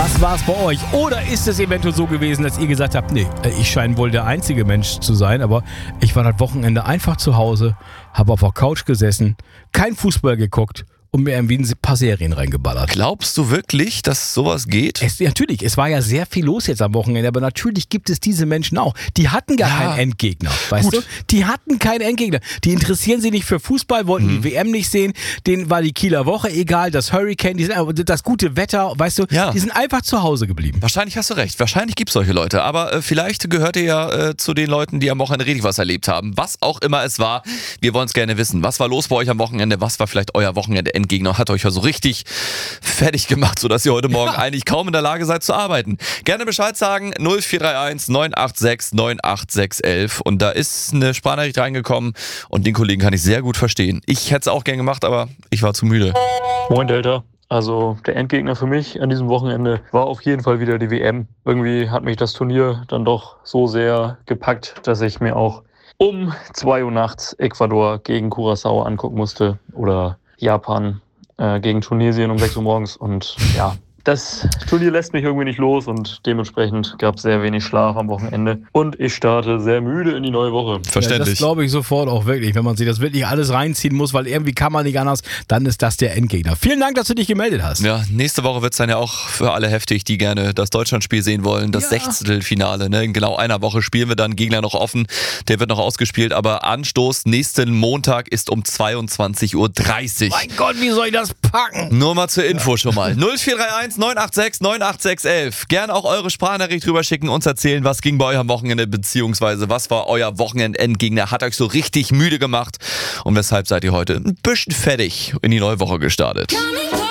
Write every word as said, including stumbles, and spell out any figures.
Was war es bei euch? Oder ist es eventuell so gewesen, dass ihr gesagt habt, nee, ich scheine wohl der einzige Mensch zu sein, aber ich war das Wochenende einfach zu Hause, habe auf der Couch gesessen, kein Fußball geguckt und mir irgendwie ein paar Serien reingeballert. Glaubst du wirklich, dass sowas geht? Es, natürlich, es war ja sehr viel los jetzt am Wochenende, aber natürlich gibt es diese Menschen auch. Die hatten gar Ja. keinen Endgegner, weißt Gut. du? Die hatten keinen Endgegner. Die interessieren sich nicht für Fußball, wollten Mhm. die W M nicht sehen, denen war die Kieler Woche egal, das Hurricane, die sind, das gute Wetter, weißt du? Ja. Die sind einfach zu Hause geblieben. Wahrscheinlich hast du recht. Wahrscheinlich gibt es solche Leute. Aber äh, vielleicht gehört ihr ja äh, zu den Leuten, die am Wochenende richtig was erlebt haben. Was auch immer es war. Wir wollen es gerne wissen. Was war los bei euch am Wochenende? Was war vielleicht euer Wochenende-Endgegner? Hat euch ja so richtig fertig gemacht, sodass ihr heute Morgen Ja. eigentlich kaum in der Lage seid zu arbeiten. Gerne Bescheid sagen. null vier drei eins neun acht sechs neun acht sechs elf. Und da ist eine Sprachnachricht reingekommen. Und den Kollegen kann ich sehr gut verstehen. Ich hätte es auch gern gemacht, aber ich war zu müde. Moin Delta. Also der Endgegner für mich an diesem Wochenende war auf jeden Fall wieder die W M. Irgendwie hat mich das Turnier dann doch so sehr gepackt, dass ich mir auch um zwei Uhr nachts Ecuador gegen Curaçao angucken musste oder Japan äh, gegen Tunesien um sechs Uhr morgens. Und ja, das Turnier lässt mich irgendwie nicht los und dementsprechend gab es sehr wenig Schlaf am Wochenende. Und ich starte sehr müde in die neue Woche. Ja, das Verständlich. glaube ich sofort auch wirklich. Wenn man sich das wirklich alles reinziehen muss, weil irgendwie kann man nicht anders, dann ist das der Endgegner. Vielen Dank, dass du dich gemeldet hast. Ja, nächste Woche wird es dann ja auch für alle heftig, die gerne das Deutschlandspiel sehen wollen. Das Ja. Sechzehntelfinale. Ne? In genau einer Woche spielen wir dann. Gegner noch offen. Der wird noch ausgespielt. Aber Anstoß nächsten Montag ist um zweiundzwanzig Uhr dreißig. Mein Gott, wie soll ich das packen? Nur mal zur Info schon mal. null vier drei eins neun acht sechs neun acht sechs elf. Gerne auch eure Sprachnachricht drüber schicken, uns erzählen, was ging bei euch am Wochenende, beziehungsweise was war euer Wochenendendgegner, hat euch so richtig müde gemacht und weshalb seid ihr heute ein bisschen fertig in die neue Woche gestartet. Coming